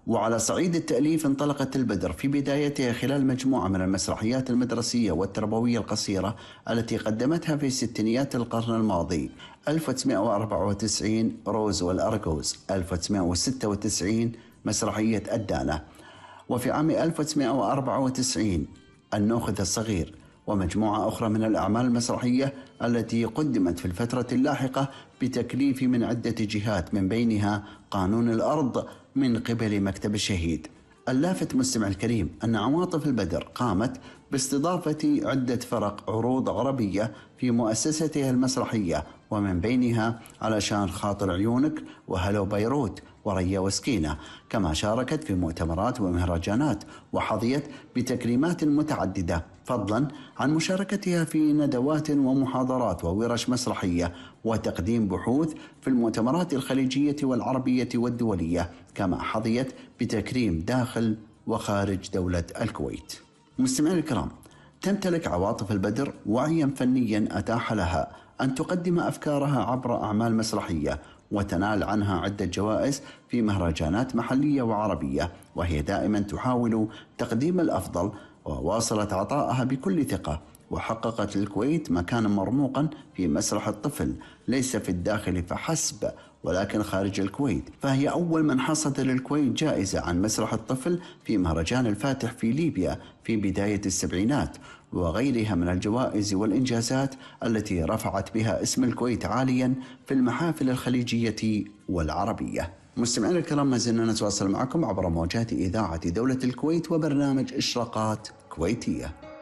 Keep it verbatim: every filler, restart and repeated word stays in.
وعلى صعيد التأليف انطلقت البدر في بدايتها خلال مجموعة من المسرحيات المدرسية والتربوية القصيرة التي قدمتها في ستينيات القرن الماضي. ألف وتسعمائة وأربعة وتسعين روز والأرجوز، ألف وتسعمائة وستة وتسعين مسرحية الدانة، وفي عام ألف وتسعمائة وأربعة وتسعين النوخذ الصغير، ومجموعة أخرى من الأعمال المسرحية التي قدمت في الفترة اللاحقة بتكليف من عدة جهات، من بينها قانون الأرض من قبل مكتب الشهيد. اللافت مستمع الكريم أن عواطف البدر قامت باستضافة عدة فرق عروض عربية في مؤسستها المسرحية، ومن بينها علشان خاطر عيونك، وهلو بيروت، وريا وسكينة، كما شاركت في مؤتمرات ومهرجانات وحظيت بتكريمات متعددة، فضلا عن مشاركتها في ندوات ومحاضرات وورش مسرحية وتقديم بحوث في المؤتمرات الخليجية والعربية والدولية، كما حظيت بتكريم داخل وخارج دولة الكويت. مستمعين الكرام، تمتلك عواطف البدر وعيا فنيا أتاح لها أن تقدم أفكارها عبر أعمال مسرحية وتنال عنها عدة جوائز في مهرجانات محلية وعربية، وهي دائما تحاول تقديم الأفضل، وواصلت عطائها بكل ثقة، وحققت الكويت مكانا مرموقا في مسرح الطفل، ليس في الداخل فحسب ولكن خارج الكويت، فهي أول من حصد للكويت جائزة عن مسرح الطفل في مهرجان الفاتح في ليبيا في بداية السبعينات، وغيرها من الجوائز والإنجازات التي رفعت بها اسم الكويت عاليا في المحافل الخليجية والعربية. مستمعينا الكرام، ما زلنا نتواصل معكم عبر موجات إذاعة دولة الكويت وبرنامج إشراقات كويتية.